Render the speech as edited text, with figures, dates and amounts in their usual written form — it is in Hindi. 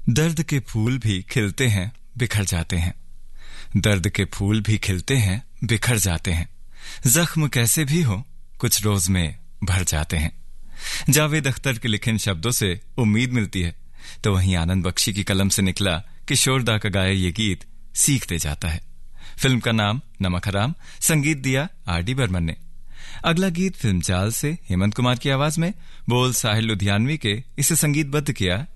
दर्द के फूल भी खिलते हैं, बिखर जाते हैं। दर्द के फूल भी खिलते हैं, बिखर जाते हैं। जख्म कैसे भी हो, कुछ रोज में भर जाते हैं। जावेद अख्तर के लिखे इन शब्दों से उम्मीद मिलती है, तो वहीं आनंद बख्शी की कलम से निकला किशोर दा का गाया ये गीत सीख दे जाता है। फिल्म का नाम नमक हराम, संगीत दिया आर.डी. बर्मन ने। अगला गीत फिल्म जाल से हेमंत कुमार की आवाज में, बोल साहिल लुधियानवी के, इसे संगीतबद्ध किया